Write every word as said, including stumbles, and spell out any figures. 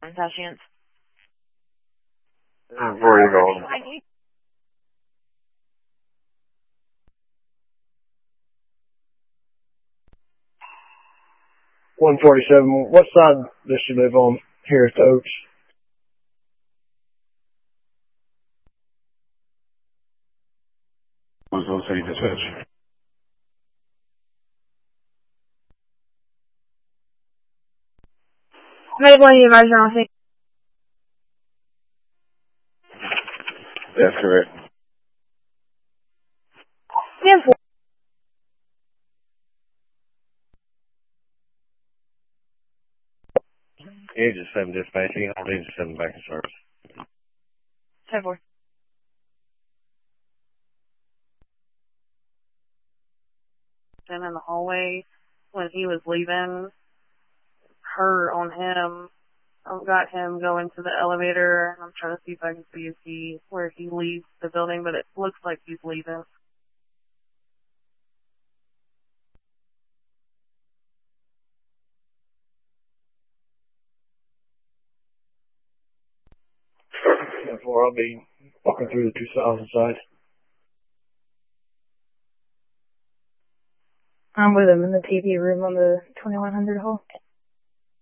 How's chance? Uh, where are you going? one forty-seven. What side does she live on here at the Oaks? What's on city dispatch? Maybe one of you guys are on thing. That's correct. ten four. Agent seven dispatching. I'll Agent seven back in service. ten four. In the hallway when he was leaving, her on him. I've got him going to the elevator. I'm trying to see if I can see if he where he leaves the building, but it looks like he's leaving. Therefore, I'll be walking through the two thousand side. I'm with him in the T V room on the twenty-one hundred hall.